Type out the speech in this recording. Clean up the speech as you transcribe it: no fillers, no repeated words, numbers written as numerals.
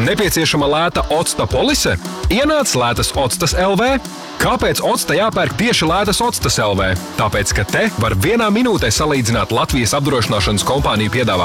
Nepieciešama lēta octa polise? Ienāc lētas ocstas LV. Kāpēc octa jāpērk tieši lētas ocstas LV? Tāpēc, ka te var vienā minūtē salīdzināt Latvijas apdrošināšanas kompāniju piedāvājumu